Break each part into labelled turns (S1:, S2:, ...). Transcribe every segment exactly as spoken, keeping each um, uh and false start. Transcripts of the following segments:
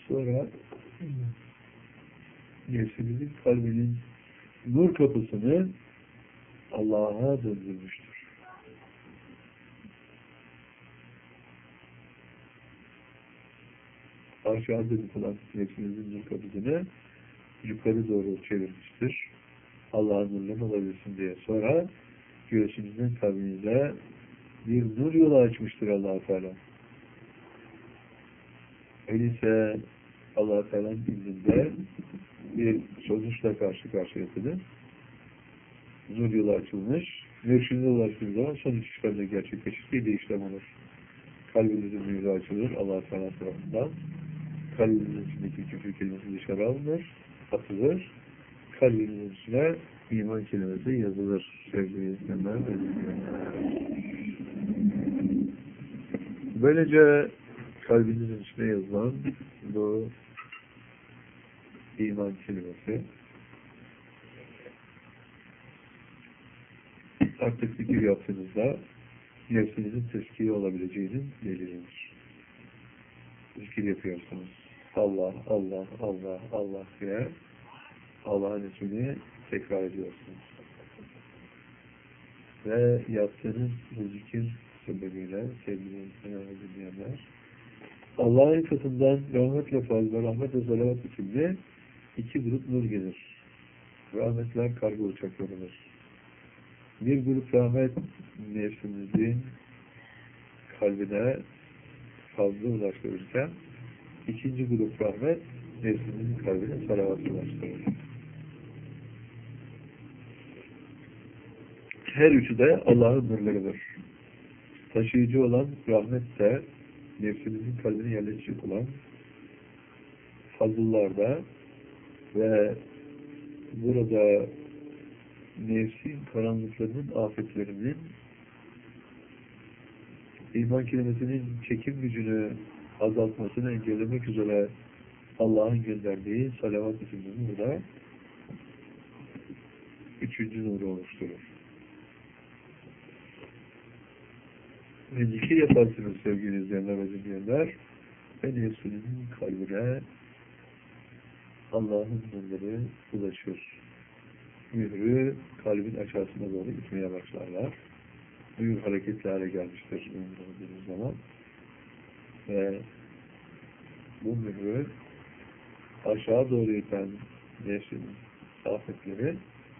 S1: Sonra nefsinizin kalbinin nur kapısını Allah'a döndürmüştür. Aşağı dönük olan nefsinizin nur kapısını yukarı doğru çevirmiştir. Allah'ın nurlarını alabilsin diye. Sonra göğsünüzün kalbinize bir nur yolu açmıştır Allah-u Teala. Öyleyse Allah-u Teala'nın izniyle bir sonuçla karşı karşıyasınız. Nur yolu açılmış. Mürşidine ulaştığı zaman sonuç işlemde gerçekleşir. Bir işlem olur. Kalbinizin nuru açılır Allah-u Teala tarafından. Kalbinizin içindeki küfür kelimesi dışarı alınır, atılır. Kalbinizin içine iman kelimesi yazılır. Sevgili izleyenler. Böylece kalbinizin içine yazılan bu iman kelimesi artık zikir yaptığınızda nefsinizin teskiye olabileceğinin delilidir. Zikir yapıyorsunuz. Allah, Allah, Allah, Allah diye Allah'ın ismini tekrar ediyorsunuz. Ve yaptığınız bu zikir sebebiyle sevgili dinleyenler, Allah'ın katından rahmetle fazla, rahmetle salavat içinde iki grup nur gelir. Rahmetler kargo uçaklarıdır. Bir grup rahmet nefsimizin kalbine fazla ulaştırırken, ikinci grup rahmet nefsimizin kalbine salavat ulaştırır. Her üçü de Allah'ın nurlarıdır. Taşıyıcı olan rahmet de nefsimizin kalbine yerleşecek olan fazıllarda ve burada nefsin karanlıklarının, afetlerinin iman kelimesinin çekim gücünü azaltmasını engellemek üzere Allah'ın gönderdiği salavat isimleri burada üçüncü nuru oluşturur. Ve zikir yaparsınız sevgili izleyenler ve dinleyenler ve nefsinizin kalbine Allah'ın nurları ulaşır. Mührü kalbin aşağısına doğru gitmeye başlarlar. Mühür hareketli hale gelmiştir mühür zaman. Ve bu mührü aşağı doğru iten nefsin afetleri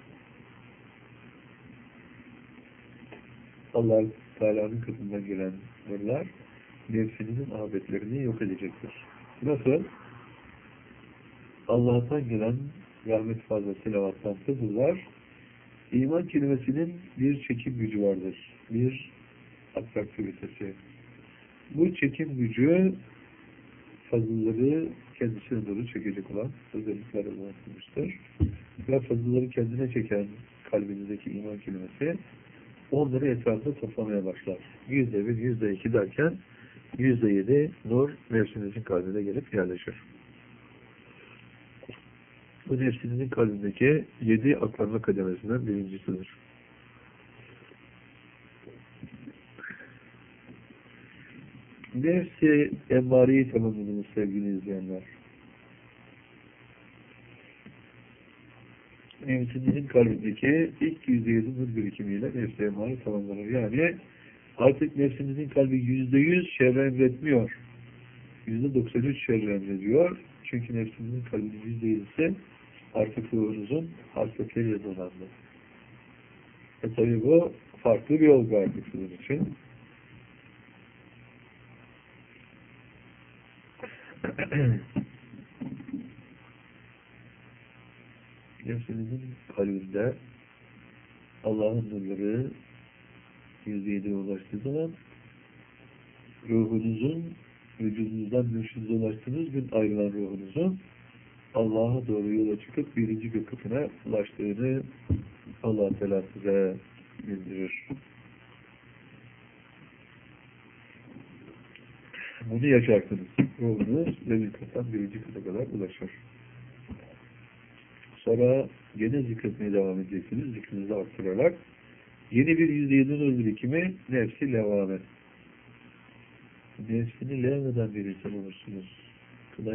S1: Allah Teala'nın katından gelen nurlar nefsinizin afetlerini yok edecektir. Nasıl? Allah'tan gelen rahmet fazla selavattan fızıllar iman kelimesinin bir çekim gücü vardır. Bir atraktivitesi. Bu çekim gücü fazılları kendisine doğru çekecek olan özelliklerle anlatılmıştır. Ve fazılları kendine çeken kalbinizdeki iman kelimesi onları etrafında toplamaya başlar. Yüzde bir, yüzde iki derken yüzde yedi nur nefsinizin kalbine gelip yerleşir. Bu nefsinizin kalbindeki yedi aklanma kademesinden birincisidir. Nefsi emmariyi tamamladınız sevgili izleyenler. Nefsinizin kalbindeki ilk yüzde yedi nur birikimiyle nefsi emmari tamamlanır. Yani artık nefsinizin kalbi yüzde yüz şerre emretmiyor. Yüzde doksan üç şerre emrediyor. Çünkü nefsinizin kalbinin yüzde yedisi artık ruhunuzun hasletleriyle donandı. E tabi bu farklı bir yol artık sizin için. Nefsinizin kalbinde Allah'ın nurları yüzde yediye ulaştığı zaman ruhunuzun vücudunuzdan mürşidinize ulaştığınız gün ayrılan ruhunuzun Allah'a doğru yola çıkıp birinci gök katına ulaştığını Allah Teala size bildirir. Bunu yaşarsınız. Ruhunuz bir kattan birinci kata kadar ulaşır. Sonra gene zikretmeye devam edeceksiniz. Zikrinizi arttırarak yeni bir yüzde yedi nur birikimi nefsi levamet. Nefsini levmeden bir insan olursunuz.